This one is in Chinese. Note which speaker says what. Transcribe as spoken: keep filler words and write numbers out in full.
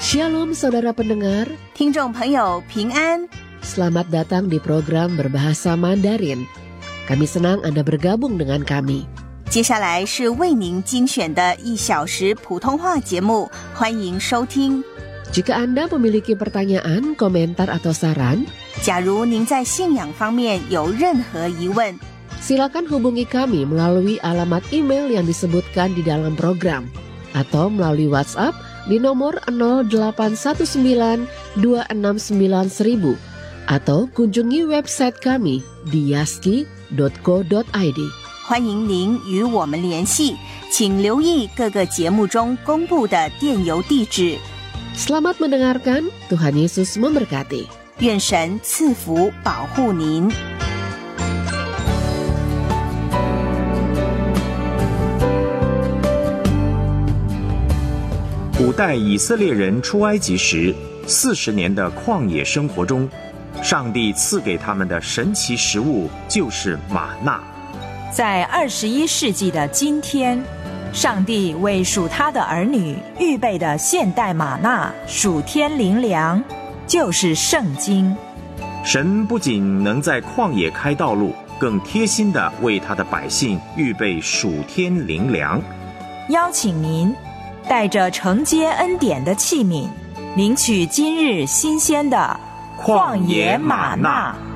Speaker 1: Shalom saudara pendengar,
Speaker 2: 听众朋友平安。
Speaker 1: Selamat datang di program Berbahasa Mandarin. Kami senang Anda bergabung dengan kami.
Speaker 2: 接下来是为您精选的一小时普通话节目，欢迎收听。
Speaker 1: Jika Anda memiliki pertanyaan, komentar atau saran,
Speaker 2: 假如您在信仰方面有任何疑问，
Speaker 1: silakan hubungi kami melalui alamat email yang disebutkan di dalam program atau melalui WhatsApp di nomor nol delapan satu sembilan dua enam sembilan seribu atau kunjungi website kami di yaski dot co dot i d.
Speaker 2: 欢迎您与我们联系，请留意各个节目中公布的电邮地址。
Speaker 1: Selamat mendengarkan, Tuhan Yesus memberkati.
Speaker 2: 愿神赐福保护您。
Speaker 3: 古代以色列人出埃及时，四十年的旷野生活中，上帝赐给他们的神奇食物就是玛纳。
Speaker 4: 在二十一世纪的今天，上帝为属他的儿女预备的现代玛纳属天灵粮，就是圣经。
Speaker 3: 神不仅能在旷野开道路，更贴心地为他的百姓预备属天灵粮。
Speaker 4: 邀请您带着承接恩典的器皿，领取今日新鲜的旷野玛纳。